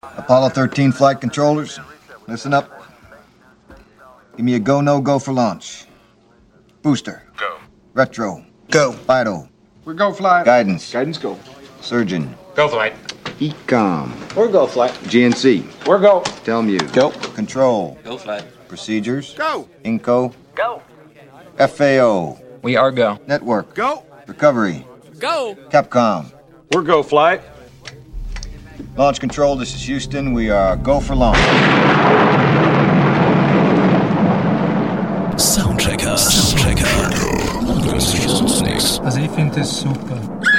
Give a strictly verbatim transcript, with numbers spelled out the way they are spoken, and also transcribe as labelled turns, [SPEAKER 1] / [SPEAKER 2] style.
[SPEAKER 1] Apollo thirteen flight controllers, listen up. Give me a go, no go for launch. Booster.
[SPEAKER 2] Go.
[SPEAKER 1] Retro.
[SPEAKER 3] Go.
[SPEAKER 1] Vital.
[SPEAKER 4] We go flight.
[SPEAKER 1] Guidance.
[SPEAKER 4] Guidance go.
[SPEAKER 1] Surgeon.
[SPEAKER 2] Go flight.
[SPEAKER 1] Ecom.
[SPEAKER 4] We're go flight.
[SPEAKER 1] G N C.
[SPEAKER 4] We're go.
[SPEAKER 1] Telmuse.
[SPEAKER 4] Go.
[SPEAKER 1] Control.
[SPEAKER 2] Go flight.
[SPEAKER 1] Procedures.
[SPEAKER 4] Go.
[SPEAKER 1] Inco.
[SPEAKER 2] Go.
[SPEAKER 1] F A O.
[SPEAKER 5] We are go.
[SPEAKER 1] Network.
[SPEAKER 4] Go.
[SPEAKER 1] Recovery.
[SPEAKER 5] Go.
[SPEAKER 1] Capcom.
[SPEAKER 4] We're go flight.
[SPEAKER 1] Launch control, this is Houston. We are go for launch.
[SPEAKER 6] Soundchecker. Soundchecker. Das ist
[SPEAKER 7] Also ich finde das super.